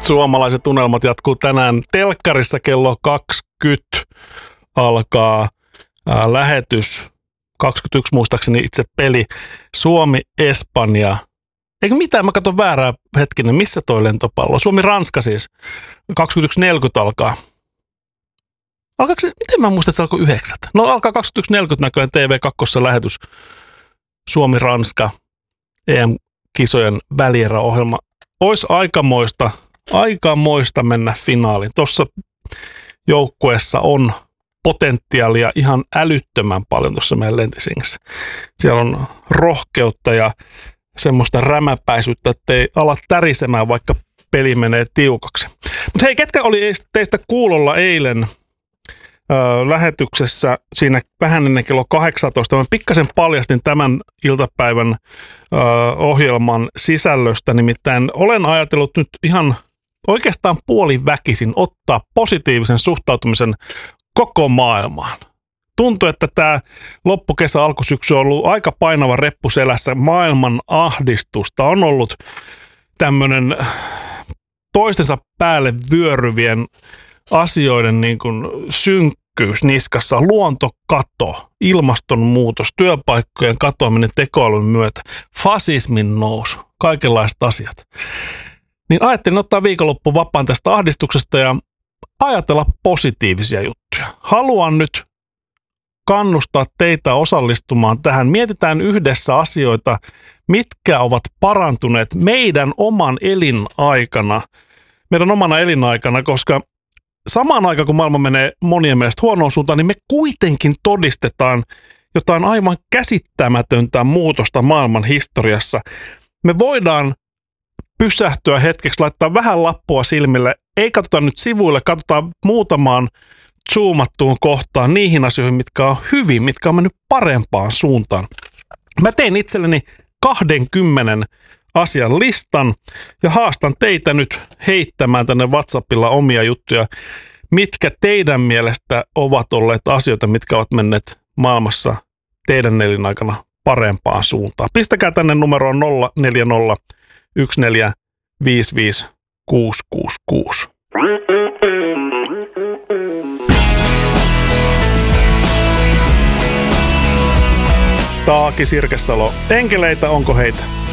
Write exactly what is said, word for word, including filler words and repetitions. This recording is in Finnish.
Suomalaiset unelmat jatkuu tänään telkkarissa kello kaksikymmentä alkaa ää, lähetys. kaksikymmentäyksi muistaakseni itse peli. Suomi-Espanja. Eikö mitään, mä katson väärää hetkinen. Missä toi lentopallo? Suomi-Ranska siis. kaksikymmentäyksi neljäkymmentä alkaa. Alkaako se, miten mä muistan, että se alkoi yhdeksältä? No alkaa kaksikymmentäyksi neljäkymmentä näköjään T V kaksi lähetys. Suomi-Ranska E M-kisojen välieräohjelma. Ois aikamoista, aikamoista mennä finaaliin. Tuossa joukkueessa on potentiaalia ihan älyttömän paljon tuossa meidän Lentisingissä. Siellä on rohkeutta ja semmoista rämäpäisyyttä, ettei ala tärisemään, vaikka peli menee tiukaksi. Mutta hei, ketkä oli teistä kuulolla eilen ö, lähetyksessä siinä vähän ennen kello kahdeksantoista? Mä pikkasen paljastin tämän iltapäivän ö, ohjelman sisällöstä, nimittäin olen ajatellut nyt ihan oikeastaan puoliväkisin ottaa positiivisen suhtautumisen koko maailmaan. Tuntuu, että tämä loppukesä, alkusyksy on ollut aika painava reppu selässä. Maailman ahdistusta on ollut tämmöinen toistensa päälle vyöryvien asioiden niin kuin synkkyys niskassa, luontokato, ilmastonmuutos, työpaikkojen katoaminen tekoälyn myötä, fasismin nousu, kaikenlaiset asiat. Niin ajattelin ottaa viikonloppu vapaan tästä ahdistuksesta ja ajatella positiivisia juttuja. Haluan nyt kannustaa teitä osallistumaan tähän. Mietitään yhdessä asioita, mitkä ovat parantuneet meidän oman elinaikana, meidän omana elinaikana, koska samaan aikaan, kun maailma menee monien mielestä huonoon suuntaan, niin me kuitenkin todistetaan jotain aivan käsittämätöntä muutosta maailman historiassa. Me voidaan pysähtyä hetkeksi, laittaa vähän lappua silmille, ei katsota nyt sivuille, katsotaan muutamaan zoomattuun kohtaan niihin asioihin, mitkä on hyvin, mitkä on mennyt parempaan suuntaan. Mä tein itselleni kaksikymmentä asian listan ja haastan teitä nyt heittämään tänne WhatsAppilla omia juttuja, mitkä teidän mielestä ovat olleet asioita, mitkä ovat menneet maailmassa teidän elinaikana parempaan suuntaan. Pistäkää tänne numeroon nolla neljä nolla yksi neljä viisi viisi kuusi kuusi kuusi. Taaki Sirkesalo. Enkeleitä, onko heitä?